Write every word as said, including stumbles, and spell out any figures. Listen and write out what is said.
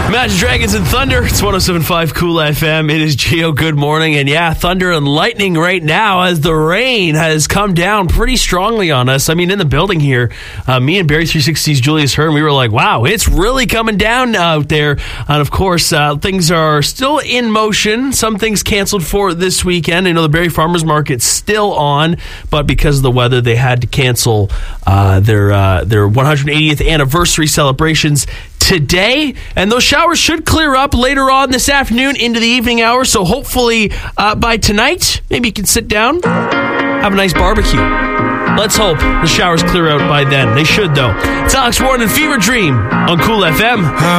Imagine Dragons and Thunder. It's one oh seven point five Cool F M. It is Geo. Good morning. And yeah, thunder and lightning right now as the rain has come down pretty strongly on us. I mean, in the building here, uh, me and Barry three sixty's Julius Hearn, we were like, wow, it's really coming down out there. And of course, uh, things are still in motion. Some things canceled for this weekend. I know the Barrie Farmers Market's still on, but because of the weather, they had to cancel uh, their uh, their one hundred eightieth anniversary celebrations today, and those showers should clear up later on this afternoon into the evening hours, so hopefully uh, by tonight, maybe you can sit down, have a nice barbecue. Let's hope the showers clear out by then. They should, though. It's Alex Warren and Fever Dream on Cool F M.